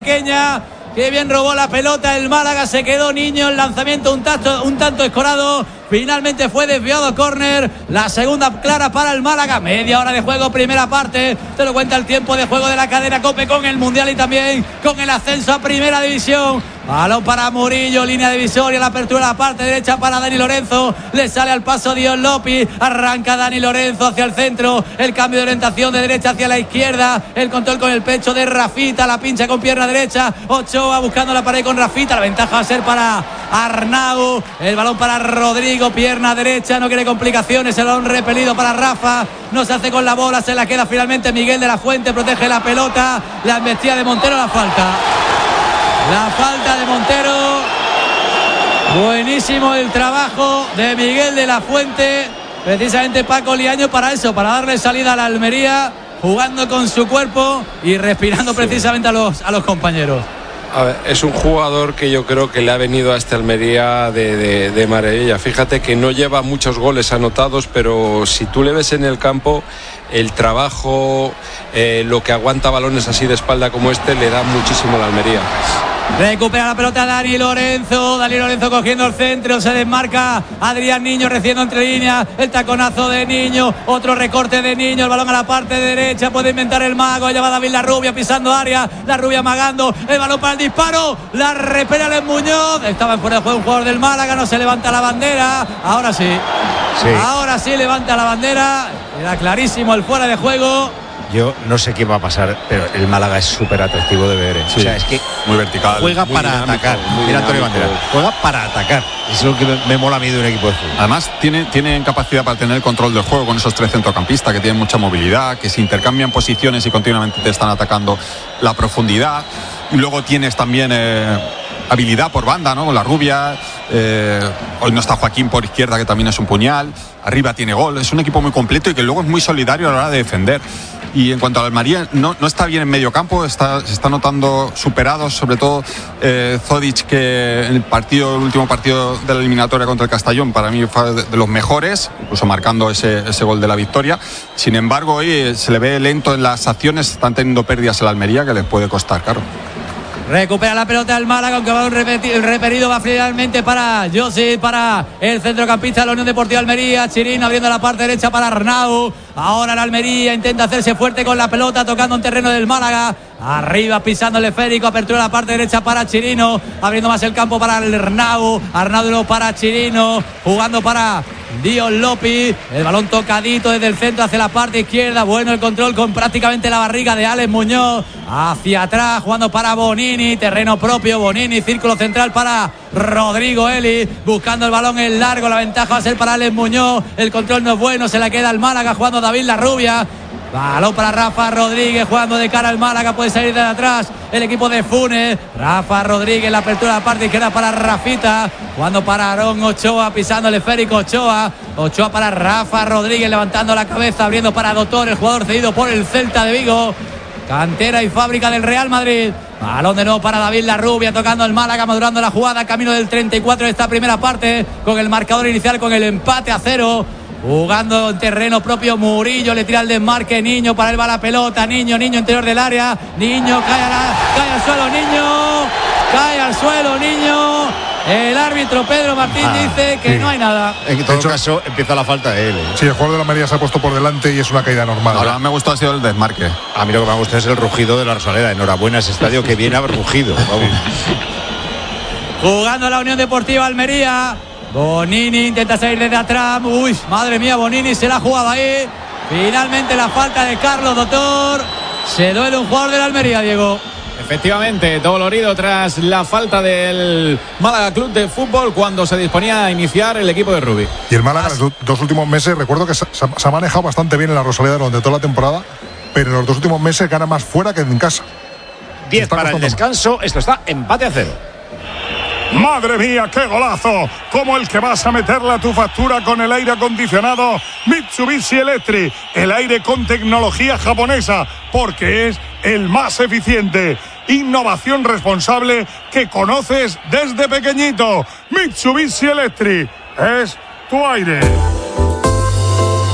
Pequeña, que bien robó la pelota el Málaga, se quedó Niño, el lanzamiento un tanto escorado, finalmente fue desviado a córner, la segunda clara para el Málaga, media hora de juego, primera parte, te lo cuenta el tiempo de juego de la cadena COPE con el Mundial y también con el ascenso a Primera División. Balón para Murillo, línea divisoria, la apertura a la parte derecha para Dani Lorenzo, le sale al paso Dios López, arranca Dani Lorenzo hacia el centro, el cambio de orientación de derecha hacia la izquierda, el control con el pecho de Rafita, la pincha con pierna derecha, Ochoa buscando la pared con Rafita, la ventaja va a ser para Arnau, el balón para Rodrigo, pierna derecha, no quiere complicaciones, el balón repelido para Rafa, no se hace con la bola, se la queda finalmente Miguel de la Fuente, protege la pelota, la embestida de Montero, la falta de Montero. Buenísimo el trabajo de Miguel de la Fuente, precisamente Paco Liaño para eso, para darle salida a la Almería, jugando con su cuerpo y respirando precisamente a los compañeros. A ver, es un jugador que yo creo que le ha venido a esta Almería de maravilla. Fíjate que no lleva muchos goles anotados, pero si tú le ves en el campo, el trabajo, lo que aguanta balones así de espalda como este, le da muchísimo a la Almería. Recupera la pelota Dani Lorenzo cogiendo el centro, se desmarca Adrián Niño, recibiendo entre líneas, el taconazo de Niño, otro recorte de Niño, el balón a la parte derecha, puede inventar el mago, allá va David Larrubia pisando área, Larrubia amagando, el balón para el disparo, la repera Alex Muñoz, estaba en fuera de juego un jugador del Málaga, no se levanta la bandera, ahora sí. Ahora sí levanta la bandera, era clarísimo el fuera de juego. Yo no sé qué va a pasar, pero el Málaga es súper atractivo de ver. Sí. O sea, es que muy vertical, juega muy para dinámico, atacar. Mira Antonio Bandera, juega para atacar. Es lo que me mola a mí de un equipo de fútbol. Además, tienen capacidad para tener control del juego con esos tres centrocampistas que tienen mucha movilidad, que se intercambian posiciones y continuamente te están atacando la profundidad. Y luego tienes también habilidad por banda, ¿no? Con la Rubia. Hoy no está Joaquín por izquierda, que también es un puñal. Arriba tiene gol. Es un equipo muy completo y que luego es muy solidario a la hora de defender. Y en cuanto a la Almería, no está bien en medio campo, se está notando superados, sobre todo Zodic, que en el último partido de la eliminatoria contra el Castellón, para mí fue de los mejores, incluso marcando ese gol de la victoria. Sin embargo, hoy se le ve lento en las acciones, están teniendo pérdidas en la Almería que les puede costar caro. Recupera la pelota el Málaga, aunque va el reperido va finalmente para Josip, para el centrocampista de la Unión Deportiva Almería. Chirino abriendo la parte derecha para Arnau. Ahora la Almería intenta hacerse fuerte con la pelota, tocando en terreno del Málaga. Arriba pisando el esférico, apertura a la parte derecha para Chirino, abriendo más el campo para el Arnau para Chirino, jugando para Dios López, el balón tocadito desde el centro hacia la parte izquierda, bueno el control con prácticamente la barriga de Alex Muñoz, hacia atrás jugando para Bonini, terreno propio Bonini, círculo central para Rodrigo Eli, buscando el balón en largo, la ventaja va a ser para Alex Muñoz, el control no es bueno, se la queda el Málaga jugando David Larrubia. Balón para Rafa Rodríguez jugando de cara al Málaga, puede salir de atrás el equipo de Funes. Rafa Rodríguez, la apertura a la parte izquierda para Rafita, jugando para Aarón Ochoa, pisando el esférico Ochoa para Rafa Rodríguez, levantando la cabeza, abriendo para Doctor, el jugador cedido por el Celta de Vigo, cantera y fábrica del Real Madrid. Balón de nuevo para David Larrubia, tocando el Málaga, madurando la jugada, camino del 34 de esta primera parte, con el marcador inicial, con el empate a 0. Jugando en terreno propio Murillo, le tira el desmarque Niño, para él va la pelota, Niño interior del área, Niño cae al suelo, Niño, el árbitro Pedro Martín dice que no hay nada. En todo caso empieza la falta de él. Sí, el jugador de la Almería se ha puesto por delante y es una caída normal. Ahora me gustó ha sido el desmarque. A mí lo que me gusta es el rugido de la Rosaleda. Enhorabuena ese estadio que viene a haber rugido. Vamos. Jugando la Unión Deportiva Almería, Bonini intenta salir desde atrás. Uy, madre mía, Bonini se la ha jugado ahí. Finalmente la falta de Carlos Doctor. Se duele un jugador de la Almería, Diego. Efectivamente, dolorido tras la falta del Málaga Club de Fútbol cuando se disponía a iniciar el equipo de Rubí. Y el Málaga en los dos últimos meses, recuerdo que se ha manejado bastante bien en la Rosaleda durante toda la temporada, pero en los dos últimos meses gana más fuera que en casa. 10 para el descanso, esto está empate a 0. ¡Madre mía, qué golazo! Como el que vas a meterle a tu factura con el aire acondicionado Mitsubishi Electric. El aire con tecnología japonesa, porque es el más eficiente. Innovación responsable que conoces desde pequeñito. Mitsubishi Electric es tu aire.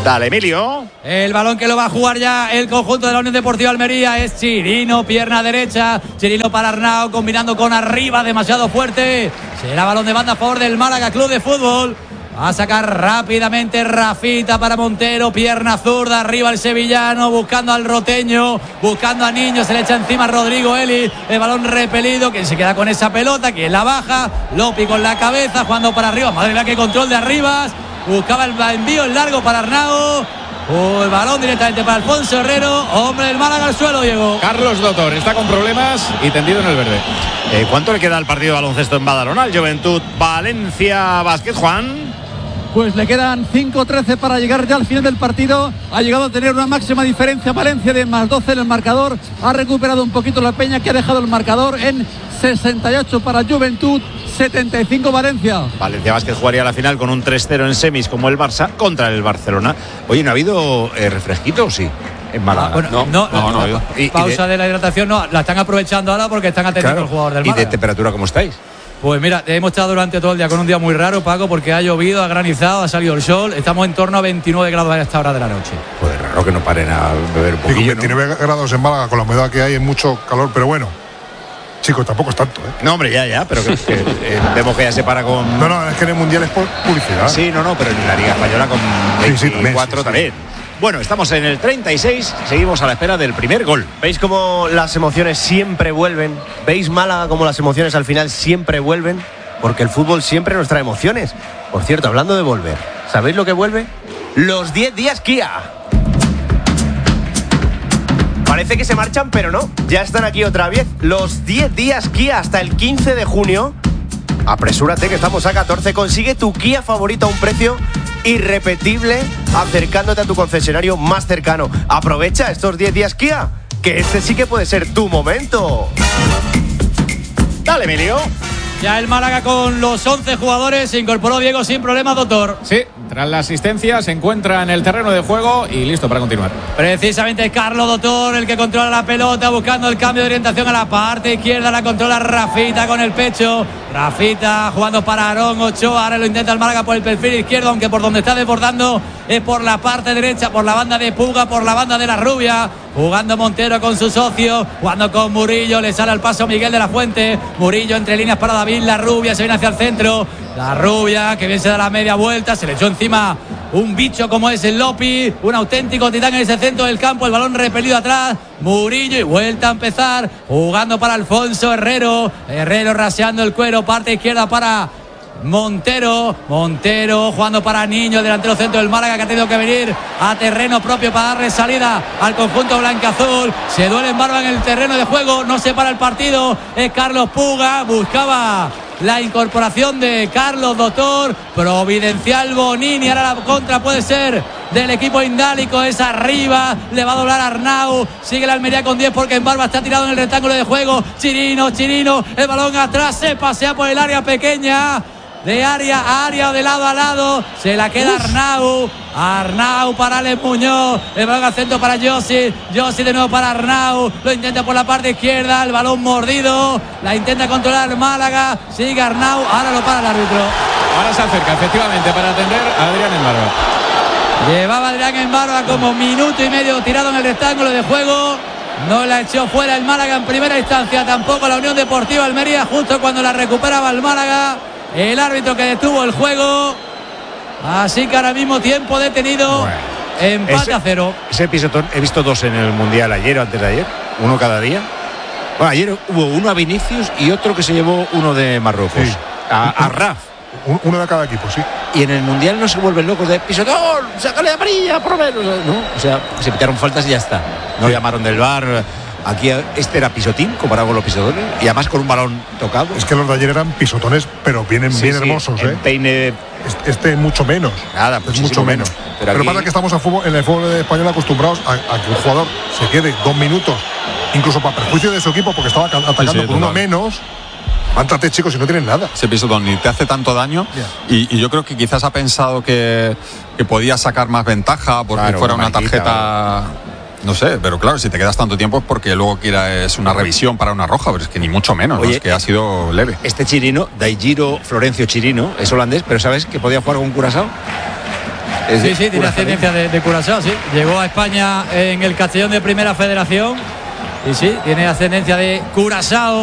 Dale, Emilio. El balón que lo va a jugar ya el conjunto de la Unión Deportiva Almería es Chirino, pierna derecha. Chirino para Arnau, combinando con arriba, demasiado fuerte. Será balón de banda a favor del Málaga Club de Fútbol. Va a sacar rápidamente Rafita para Montero, pierna zurda, arriba el sevillano, buscando al roteño, buscando a Niño, se le echa encima a Rodrigo Eli, el balón repelido, que se queda con esa pelota, que la baja, Lopi con la cabeza, jugando para arriba, madre mía, qué control de Arribas, buscaba el envío en largo para Arnau, el balón directamente para Alfonso Herrero, hombre del Málaga al suelo, Diego. Carlos Dotor está con problemas y tendido en el verde. ¿Cuánto le queda al partido de baloncesto en Badalona al Juventud Valencia Basket, Juan? Pues le quedan 5-13 para llegar ya al final del partido. Ha llegado a tener una máxima diferencia Valencia de más 12 en el marcador. Ha recuperado un poquito la Peña, que ha dejado el marcador en 68 para Juventud, 75 Valencia. Valencia Basket jugaría la final con un 3-0 en semis como el Barça contra el Barcelona. Oye, ¿no ha habido refresquito? Sí. En Málaga. Bueno, no. Pausa de la hidratación, no. La están aprovechando ahora porque están atendiendo al jugador del Málaga. ¿Y de temperatura cómo estáis? Pues mira, hemos estado durante todo el día con un día muy raro, Paco, porque ha llovido, ha granizado, ha salido el sol. Estamos en torno a 29 grados a esta hora de la noche. Pues raro que no paren a beber un poquillo, sí, 29 grados en Málaga, con la humedad que hay, es mucho calor, pero bueno. Chicos, tampoco es tanto, ¿eh? No, hombre, ya, pero que vemos que ya se para con... No, es que en el Mundial es por publicidad. Sí, pero en la Liga Española con 24 también. Bueno, estamos en el 36, seguimos a la espera del primer gol. ¿Veis cómo las emociones siempre vuelven? ¿Veis Málaga cómo las emociones al final siempre vuelven? Porque el fútbol siempre nos trae emociones. Por cierto, hablando de volver, ¿sabéis lo que vuelve? Los 10 días Kia. Parece que se marchan, pero no. Ya están aquí otra vez. Los 10 días Kia hasta el 15 de junio. Apresúrate que estamos a 14. Consigue tu Kia favorito a un precio irrepetible, acercándote a tu concesionario más cercano. Aprovecha estos 10 días Kia, que este sí que puede ser tu momento. Dale, Emilio. Ya el Málaga con los 11 jugadores se incorporó Diego sin problema, Doctor. Sí, tras la asistencia se encuentra en el terreno de juego y listo para continuar. Precisamente Carlos Doctor, el que controla la pelota, buscando el cambio de orientación a la parte izquierda, la controla Rafita con el pecho. Rafita jugando para Aarón Ochoa, ahora lo intenta el Málaga por el perfil izquierdo, aunque por donde está desbordando es por la parte derecha, por la banda de Puga, por la banda de la Rubia. Jugando Montero con su socio, jugando con Murillo, le sale al paso Miguel de la Fuente. Murillo entre líneas para David, la Rubia se viene hacia el centro. La Rubia, que bien se da la media vuelta, se le echó encima un bicho como es el Lopi, un auténtico titán en ese centro del campo, el balón repelido atrás, Murillo y vuelta a empezar, jugando para Alfonso Herrero raseando el cuero, parte izquierda para Montero jugando para Niño, el delantero centro del Málaga, que ha tenido que venir a terreno propio para darle salida al conjunto blancaazul. Se duele en barba en el terreno de juego, no se para el partido, es Carlos Puga, buscaba la incorporación de Carlos Doctor, providencial Bonini, ahora la contra puede ser del equipo indálico, es arriba, le va a doblar Arnau, sigue la Almería con 10 porque en barba está tirado en el rectángulo de juego, Chirino, el balón atrás, se pasea por el área pequeña, de área a área, de lado a lado, se la queda Arnau para Alex Muñoz, el balón al centro para Josi de nuevo para Arnau, lo intenta por la parte izquierda, el balón mordido, la intenta controlar Málaga, sigue Arnau, ahora lo para el árbitro. Ahora se acerca efectivamente para atender a Adrián Embarba. Llevaba Adrián Embarba como minuto y medio tirado en el rectángulo de juego. No la echó fuera el Málaga en primera instancia, tampoco la Unión Deportiva Almería, justo cuando la recuperaba el Málaga. El árbitro que detuvo el juego. Así que ahora mismo tiempo detenido. Bueno, empate a 0. Ese pisotón, he visto dos en el Mundial ayer o antes de ayer. Uno cada día. Bueno, ayer hubo uno a Vinicius y otro que se llevó uno de Marruecos. Sí. A Raf. Uno de cada equipo, sí. Y en el Mundial no se vuelven locos de pisotón, sácale amarilla, por lo menos. ¿No? O sea, se pitaron faltas y ya está. No llamaron del VAR. Aquí este era pisotín comparado con los pisotones y además con un balón tocado. Es que los de ayer eran pisotones, pero vienen bien hermosos, ¿eh? Peine... Este mucho menos. Nada, es mucho menos. Pero aquí... pasa que estamos en el fútbol español acostumbrados a que un jugador se quede 2 minutos, incluso para perjuicio de su equipo, porque estaba atacando por uno menos. Mántate, chicos, si no tienen nada. Ese pisotón ni te hace tanto daño. Y yo creo que quizás ha pensado que podía sacar más ventaja porque fuera una tarjeta... No sé, pero claro, si te quedas tanto tiempo es porque luego quieras una revisión para una roja, pero es que ni mucho menos. Oye, ¿no? Es que ha sido leve. Este Chirino, Daigiro Florencio Chirino, es holandés, pero ¿sabes que podía jugar con Curazao? Sí, tiene ascendencia de Curazao, sí. Llegó a España en el Castellón de Primera Federación. Y sí, tiene ascendencia de Curazao.